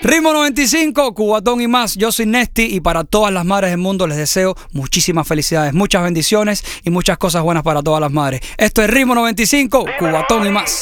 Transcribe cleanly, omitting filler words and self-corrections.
Ritmo 95, Cubatón y más. Yo soy Nesty y para todas las madres del mundo les deseo muchísimas felicidades, muchas bendiciones y muchas cosas buenas para todas las madres. Esto es Ritmo 95, Cubatón y más.